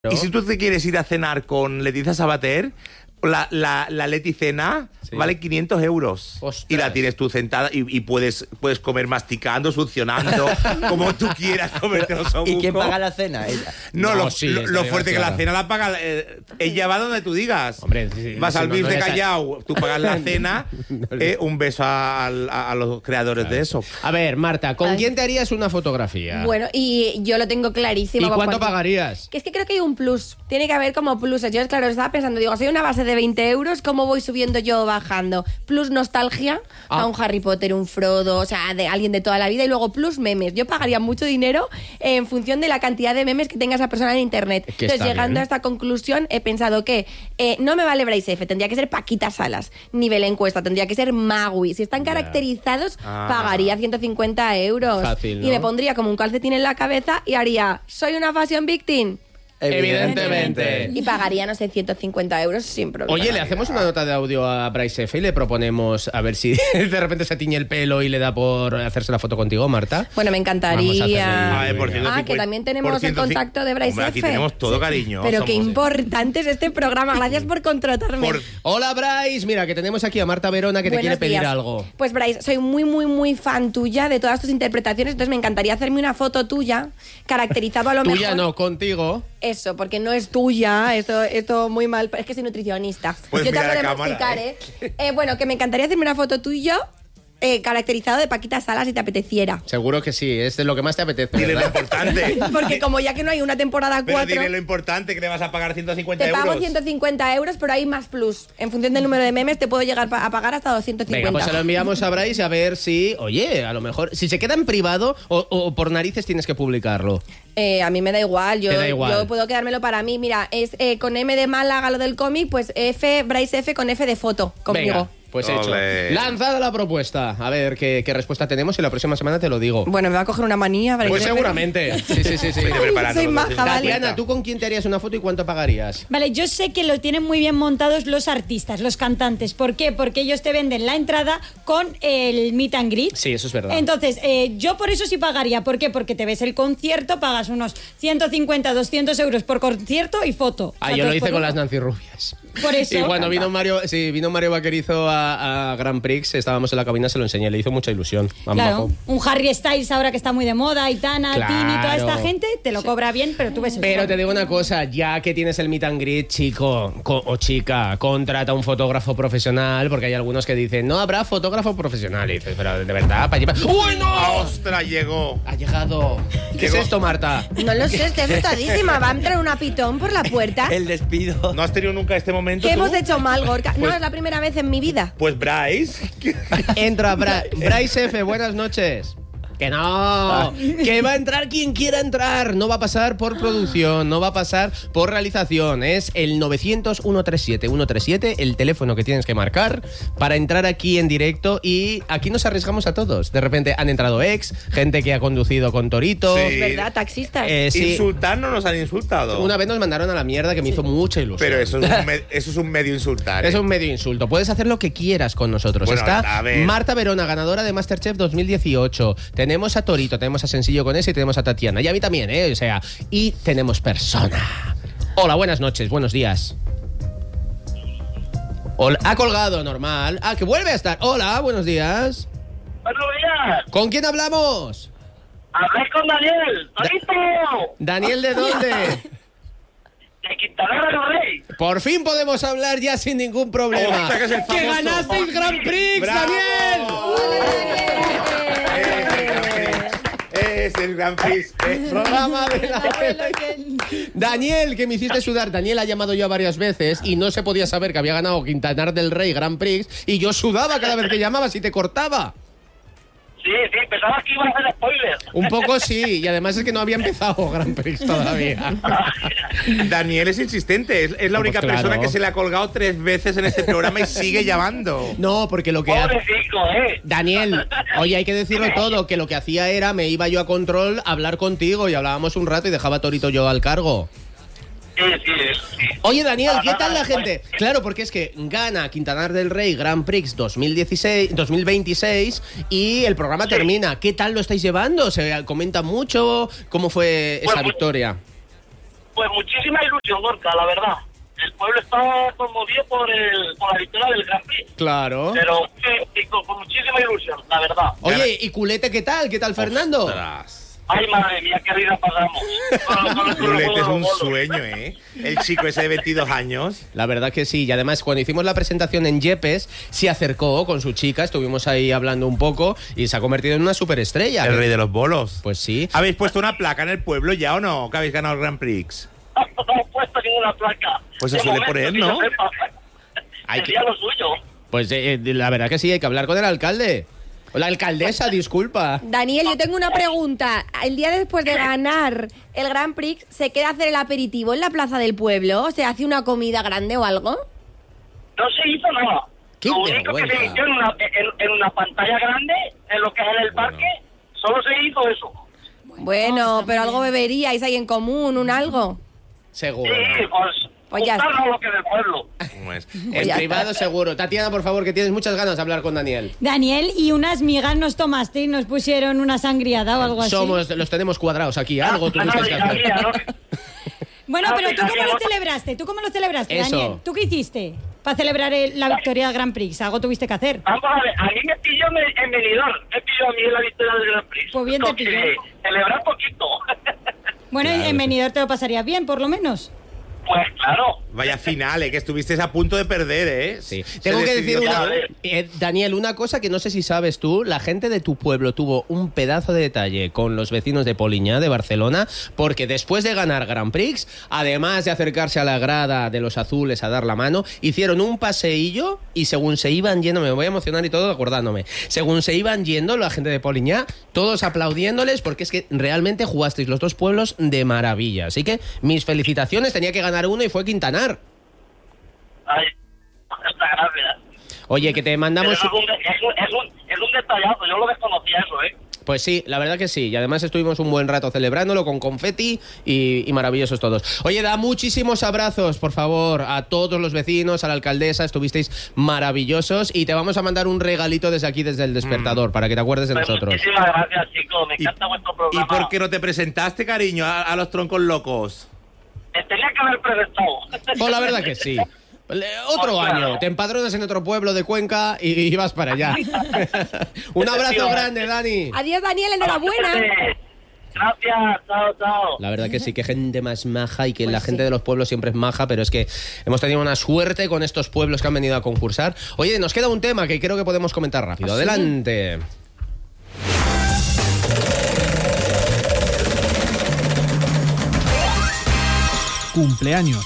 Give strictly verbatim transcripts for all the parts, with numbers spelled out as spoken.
Y si tú te quieres ir a cenar con Letizia Sabater, la, la, la Leti cena sí. vale quinientos euros. Ostras. Y la tienes tú sentada y, y puedes, puedes comer masticando, succionando, como tú quieras comerte los osobuco. ¿Y quién paga la cena? Ella. No, no, lo, sí, lo, lo fuerte que la cena la paga... Eh, ella va donde tú digas. Hombre, sí, Vas sí, al B I F no, no de Callao, a... tú pagas la cena. no, no, eh, un beso a, a, a los creadores claro. de eso. A ver, Marta, ¿con Ay. quién te harías una fotografía? Bueno, y yo lo tengo clarísimo. ¿Y cuánto pagarías? Que es que creo que hay un plus. Tiene que haber como pluses. Yo, claro, estaba pensando, digo, si hay una base de veinte euros, ¿cómo voy subiendo yo o bajando? Plus nostalgia, ah. a un Harry Potter, un Frodo, o sea, de alguien de toda la vida, y luego plus memes. Yo pagaría mucho dinero en función de la cantidad de memes que tenga esa persona en internet. Entonces, llegando bien. a esta conclusión, he pensado que eh, no me vale Bryce F, tendría que ser Paquita Salas. Nivel encuesta, tendría que ser Magui. Si están caracterizados, yeah. ah. pagaría ciento cincuenta euros. Fácil, ¿no? Y me pondría como un calcetín en la cabeza y haría, ¿soy una fashion victim? Evidentemente. Y pagaría, no sé, ciento cincuenta euros sin problema. Oye, le hacemos una nota de audio a Bryce F y le proponemos a ver si de repente se tiñe el pelo y le da por hacerse la foto contigo, Marta. Bueno, me encantaría. Ah, por ah, que también tenemos el contacto de Bryce Hombre, F. Aquí tenemos todo cariño. Pero somos... qué importante es este programa. Gracias por contratarme. Por... Hola, Bryce. Mira, que tenemos aquí a Marta Verona que Buenos te quiere pedir días. algo. Pues, Bryce, soy muy, muy, muy fan tuya de todas tus interpretaciones. Entonces me encantaría hacerme una foto tuya, caracterizado a lo tuya mejor. Tuya no, contigo. Eso, porque no es tuya, esto, esto muy mal, es que soy nutricionista. Pues yo te hablo de cámara, masticar, ¿eh? ¿eh? Eh, Bueno, que me encantaría hacerme una foto tuya eh, caracterizado de Paquita Salas si te apeteciera. Seguro que sí, es de lo que más te apetece. Dile lo importante. Porque como ya que no hay una temporada pero cuatro... dile lo importante, que le vas a pagar ciento cincuenta euros. Te pago ciento cincuenta euros, pero hay más plus. En función del número de memes te puedo llegar a pagar hasta doscientos cincuenta. Venga, pues se lo enviamos a Bryce a ver si, oye, a lo mejor, si se queda en privado o, o por narices tienes que publicarlo. Eh, a mí me da igual, yo, da igual. yo puedo quedármelo para mí. Mira, es eh, con M de Málaga lo del cómic, pues F, Bryce F con F de foto, conmigo. Venga. Pues hecho. Olé. Lanzada la propuesta. A ver qué, qué respuesta tenemos y la próxima semana te lo digo. Bueno, me va a coger una manía. Pues seguramente. Sí, sí, sí. sí. Ay, soy maja, vale. Tatiana, ¿tú con quién te harías una foto y cuánto pagarías? Vale, yo sé que lo tienen muy bien montados los artistas, los cantantes. ¿Por qué? Porque ellos te venden la entrada con el meet and greet. Sí, eso es verdad. Entonces, eh, yo por eso sí pagaría. ¿Por qué? Porque te ves el concierto, pagas unos ciento cincuenta, doscientos euros por concierto y foto. Ah, o sea, yo lo hice con uno. las Nancy Rubias. Por eso. Y cuando vino Mario, sí, vino Mario Vaquerizo a, a Grand Prix, estábamos en la cabina, se lo enseñé, le hizo mucha ilusión. Claro, un Harry Styles ahora que está muy de moda, Aitana, claro. Tini, toda esta gente, te lo cobra bien, pero tú ves el Pero fondo. te digo una cosa, ya que tienes el meet and greet, chico co o chica, contrata un fotógrafo profesional, porque hay algunos que dicen, no habrá fotógrafo profesional. Y dices, pero de verdad, para llevar... ¡Uy, no! ¡Ostras, llegó! Ha llegado. ¿Qué Llegó. es esto, Marta? No lo sé, estoy asustadísima. Va a entrar una pitón por la puerta. El despido. ¿No has tenido nunca este momento ¿Qué tú? hemos hecho mal, Gorka? Pues, no, es la primera vez en mi vida. Pues Bryce... Entra Bra Bryce F, buenas noches. Que no, que va a entrar quien quiera entrar. No va a pasar por producción, no va a pasar por realización. Es el novecientos, ciento treinta y siete, ciento treinta y siete, el teléfono que tienes que marcar para entrar aquí en directo. Y aquí nos arriesgamos a todos. De repente han entrado ex, gente que ha conducido con Torito. Sí. Es verdad, taxistas. Eh, sí. Insultar no nos han insultado. Una vez nos mandaron a la mierda que me hizo mucha ilusión. Pero eso es un, me eso es un medio insultar. ¿eh? Es un medio insulto. Puedes hacer lo que quieras con nosotros. Bueno, Está a ver. Marta Verona, ganadora de MasterChef dos mil dieciocho. Tenemos a Torito, tenemos a Sencillo con ese y tenemos a Tatiana. Y a mí también, ¿eh? O sea, y tenemos persona. Hola, buenas noches, buenos días. Hola, ha colgado, normal. Ah, que vuelve a estar. Hola, buenos días. Buenos días. ¿Con quién hablamos? Hablé con Daniel. ¡Torito! ¿Daniel de dónde? De Quintana del Rey. Por fin podemos hablar ya sin ningún problema. Hostia, que es el ¡Que famoso. ganasteis Grand Prix, ¡Bravo! Daniel! Es el Gran Prix. Eh. Programa de la... Daniel, que me hiciste sudar. Daniel ha llamado yo varias veces y no se podía saber que había ganado Quintanar del Rey Grand Prix y yo sudaba cada vez que llamabas y te cortaba. Sí, sí, pensaba que iba a hacer spoiler. Un poco sí, y además es que no había empezado Grand Prix todavía. Daniel es insistente, es, es la Pues única claro. persona que se le ha colgado tres veces en este programa y sigue llamando. No, porque lo que... ha- Pobrecito, ¿eh? Daniel, oye, hay que decirlo todo, que lo que hacía era, me iba yo a control a hablar contigo y hablábamos un rato y dejaba a Torito yo al cargo. Sí, sí, sí. Oye, Daniel, ¿qué tal la gente? Claro, porque es que gana Quintanar del Rey Grand Prix dos mil dieciséis, dos mil veintiséis y el programa termina. ¿Qué tal lo estáis llevando? ¿Se comenta mucho? ¿Cómo fue esa Bueno, victoria? Pues muchísima ilusión, Gorka, la verdad. El pueblo está conmovido por, el, por la victoria del Grand Prix. Claro. Pero sí, con, con muchísima ilusión, la verdad. Oye, ¿y Culete qué tal? ¿Qué tal, Fernando? Ostras. Ay, madre mía, qué vida pasamos. Con- con- con- Culete con- es con- un con- sueño, ¿eh? El chico ese de veintidós años. La verdad que sí, y además cuando hicimos la presentación en Yepes, se acercó con su chica, estuvimos ahí hablando un poco y se ha convertido en una superestrella. El rey de los bolos. Pues sí. ¿Habéis puesto una placa en el pueblo ya o no? Que habéis ganado el Grand Prix. No hemos puesto ninguna placa. Pues se De suele momento, poner, que ¿no? yo sepa. Hay que- Sería lo suyo. Pues eh, eh, la verdad que sí, hay que hablar con el alcalde. O la alcaldesa, disculpa. Daniel, yo tengo una pregunta. El día después de ganar el Grand Prix, ¿se queda a hacer el aperitivo en la plaza del pueblo? ¿Se hace una comida grande o algo? No se hizo nada. ¡Qué Lo único que se vergüenza! emitió en una, en, en una pantalla grande, en lo que es en el parque, solo se hizo eso. Bueno, pero algo beberíais ahí en común, un algo. Seguro. Sí, pues, Pues ya juntarnos está. lo que del pueblo. ¿Cómo es? En ya privado seguro. Tatiana, por favor, que tienes muchas ganas de hablar con Daniel. Daniel, y unas migas nos tomaste y nos pusieron una sangriada o algo así. Somos, los tenemos cuadrados aquí, algo Ah, tuvisteis que no, hacer. sabía, ¿no? Bueno, Ah, pero sí, ¿tú cómo sabía, lo ¿no? celebraste? ¿Tú cómo lo celebraste, Eso. Daniel? ¿Tú qué hiciste para celebrar el- la victoria del Grand Prix? Algo tuviste que hacer. Vamos a ver, a mí me pilló en en Benidorm, me pilló a mí en la victoria del Grand Prix. Pues bien te Con que pilló. celebrar poquito. Bueno, Claro, en sí. Benidorm te lo pasarías bien, por lo menos. Pues claro. Vaya final, ¿eh? Que estuvisteis a punto de perder, ¿eh? Sí. Se Tengo que decidió decir una, todo. eh, Daniel, una cosa que no sé si sabes tú. La gente de tu pueblo tuvo un pedazo de detalle con los vecinos de Poliñá, de Barcelona, porque después de ganar Grand Prix, además de acercarse a la grada de los azules a dar la mano, hicieron un paseillo y según se iban yendo, me voy a emocionar y todo acordándome, según se iban yendo la gente de Poliñá, todos aplaudiéndoles porque es que realmente jugasteis los dos pueblos de maravilla. Así que mis felicitaciones, tenía que ganar uno y fue Quintanar. Ay, muchas gracias. Oye, que te mandamos... Pero es, un, es, un, es, un, es un detallazo, yo lo desconocía eso, ¿eh? Pues sí, la verdad que sí. Y además estuvimos un buen rato celebrándolo con confeti y, y maravillosos todos. Oye, da muchísimos abrazos, por favor, a todos los vecinos, a la alcaldesa. Estuvisteis maravillosos y te vamos a mandar un regalito desde aquí, desde el despertador, Mm. para que te acuerdes de Pues nosotros. muchísimas gracias, chicos, me ¿Y, encanta vuestro ¿Y programa. por qué no te presentaste, cariño, a, a los troncos locos? Me tenía que haber presentado. Pues la verdad que sí. Le- Otro Pues claro. año, te empadronas en otro pueblo de Cuenca y, y vas para allá. Un abrazo grande, Dani. Adiós, Daniel, enhorabuena. Gracias, chao, chao. La verdad que sí, que gente más maja y que Pues la sí. gente de los pueblos siempre es maja, pero es que hemos tenido una suerte con estos pueblos que han venido a concursar. Oye, nos queda un tema que creo que podemos comentar rápido. Adelante. Cumpleaños.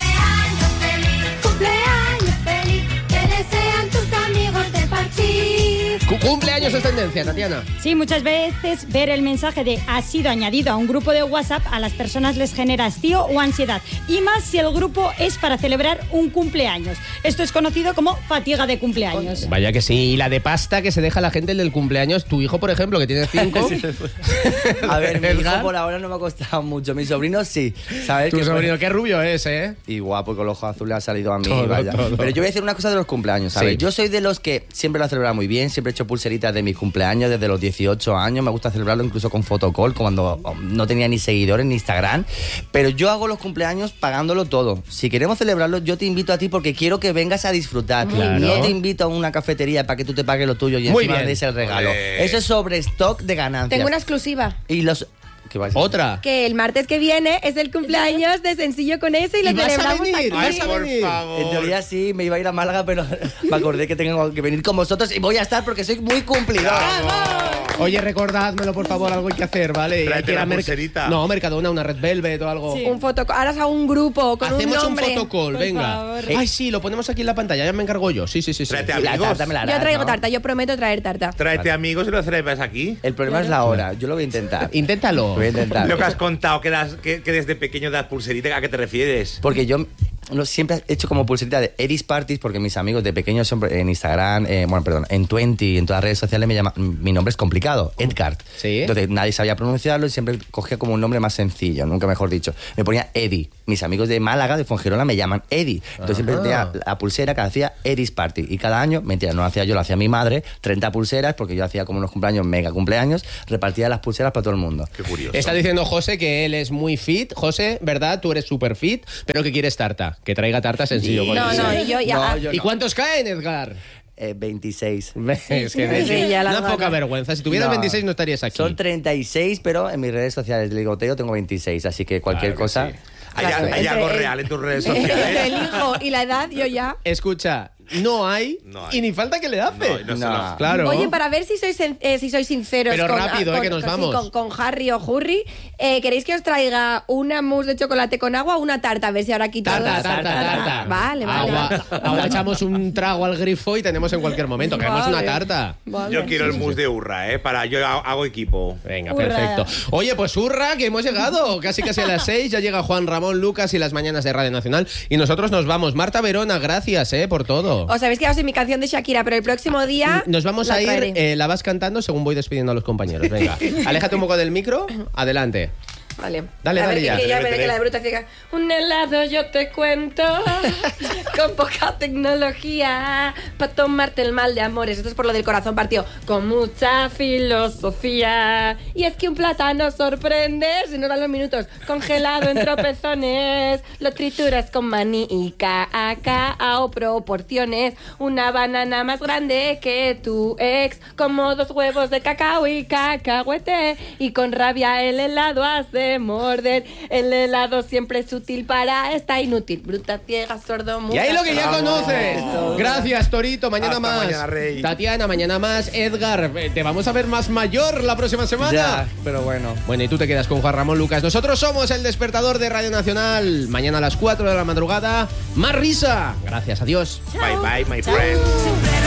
Cumpleaños feliz, te desean tus amigos de Parchís. Cu- Cumpleaños es tendencia, Tatiana. Sí, muchas veces ver el mensaje de ha sido añadido a un grupo de WhatsApp a las personas les genera hastío o ansiedad. Y más si el grupo es para celebrar un cumpleaños. Esto es conocido como fatiga de cumpleaños. Vaya que sí. Y la de pasta que se deja la gente el del cumpleaños. Tu hijo, por ejemplo, que tiene cinco. A ver, mi hijo Edgar, por ahora no me ha costado mucho. Mi sobrino sí. ¿Sabes? tu que sobrino, qué rubio es, ¿eh? Y guapo, con los ojos azules ha salido a mí. Todo, vaya. todo. Pero yo voy a decir una cosa de los cumpleaños, ¿sabes? Sí. Yo soy de los que siempre lo he celebrado muy bien, siempre he hecho pulseritas de mis cumpleaños desde los dieciocho años, me gusta celebrarlo incluso con fotocall, cuando no tenía ni seguidores ni Instagram, pero yo hago los cumpleaños pagándolo todo. Si queremos celebrarlo, yo te invito a ti porque quiero que vengas a disfrutar. Claro. No te invito a una cafetería para que tú te pagues lo tuyo y Muy encima bien. me des el regalo. Olé. Eso es sobre stock de ganancias. Tengo una exclusiva. Y los... ¿Qué vas a decir? Otra. Que el martes que viene es el cumpleaños de Sencillo con ese y lo ¿Y vas a celebramos venir? aquí. ¿Vas Ay, a por venir? favor. En teoría sí, me iba a ir a Málaga, pero me acordé que tengo que venir con vosotros y voy a estar porque soy muy cumplidor. Oye, recordádmelo, por favor, algo hay que hacer, ¿vale? Hay Tráete que ir la a Merc- pulserita. No, Mercadona, una Red Velvet o algo. Sí. Un foto, ahora es a un grupo con Hacemos un un, nombre. fotocall, Por venga. favor. Ay, sí, lo ponemos aquí en la pantalla, ya me encargo yo. Sí, sí, sí. sí. Tráete Y la amigos. tarta me la harás, Yo traigo ¿no? tarta, yo prometo traer tarta. Tráete amigos y lo celebras aquí. El problema es la hora, yo lo voy a intentar. Inténtalo. Voy a intentar. Lo que has contado, que, das, que, que desde pequeño das pulserita, ¿a qué te refieres? Porque yo no, siempre he hecho como pulserita de Eddie's Parties porque mis amigos de pequeños siempre en Instagram, eh, bueno, perdón, en veinte, en todas las redes sociales me llaman, mi nombre es complicado, Edgard. Sí. Entonces nadie sabía pronunciarlo y siempre cogía como un nombre más sencillo, nunca mejor dicho. Me ponía Eddie. mis amigos de Málaga, de Fuengirola, me llaman Eddie. Entonces Ajá. siempre tenía la pulsera que hacía Eddie's Party. Y cada año, mentira, no lo hacía yo, lo hacía mi madre, treinta pulseras, porque yo hacía como unos cumpleaños, mega cumpleaños, repartía las pulseras para todo el mundo. Qué curioso. Está diciendo José que él es muy fit. José, ¿verdad? Tú eres súper fit, pero que quieres tarta. Que traiga tarta sencillo. con No, eso. no, y yo ya. No, yo ¿Y no. cuántos caen, Edgar? Eh, veintiséis. Es que Sí, ya la una gana. poca vergüenza. Si tuvieras No. veintiséis no estarías aquí. Son treinta y seis, pero en mis redes sociales de ligoteo tengo veintiséis, así que cualquier Claro que cosa... sí. Hay, Claro, hay entre algo el- real en tus redes Entre sociales. el hijo y la edad, yo ya. Escucha, no hay, No hay. y ni falta que le hace. No, y no se No. lo- Claro. Oye, para ver si sois, en- eh, si sois sinceros Pero con, rápido, ah, eh, con- que nos con- sí, vamos. con, con Harry o Hurry, eh, ¿queréis que os traiga una mousse de chocolate con agua o una tarta? A ver si ahora quito Tarta, las- tarta, tarta. Vale, vale. Agua, agua, echamos un trago al grifo y tenemos en cualquier momento. Queremos Vale. una tarta. Vale. Yo quiero el mousse de Urra, ¿eh? Para, yo hago hago equipo. Venga, Hurra. perfecto. Oye, pues hurra, que hemos llegado. Casi casi a las seis. Ya llega Juan Ramón Lucas y las mañanas de Radio Nacional. Y nosotros nos vamos. Marta Verona, gracias, eh, por todo. Os habéis quedado sin mi canción de Shakira, pero el próximo día. Nos vamos la a ir, traeré. eh, la vas cantando según voy despidiendo a los compañeros. Venga, aléjate un poco del micro. Adelante. Vale. Dale, A ver, dale que- ya. Que ya Vete, veré vete. que la de bruta ciega. Un helado yo te cuento, con poca tecnología, para tomarte el mal de amores. Esto es por lo del corazón partido. Con mucha filosofía. Y es que un plátano sorprende, se nos dan los minutos. Congelado en tropezones, lo trituras con maní y cacao proporciones. Una banana más grande que tu ex, como dos huevos de cacao y cacahuete. Y con rabia el helado has de morder. El helado siempre es útil para esta inútil. Bruta, ciega, sordo, muda. Y ahí lo que ya Vamos. conoces. Gracias, Torito. Mañana Hasta más. mañana, Rey. Tatiana, mañana más. Edgar, eh, te vamos a ver más mayor la próxima semana. Ya, pero bueno. Bueno, y tú te quedas con Juan Ramón Lucas. Nosotros somos el despertador de Radio Nacional. Mañana a las cuatro de la madrugada. Más risa. Gracias, adiós. Bye bye, my friend.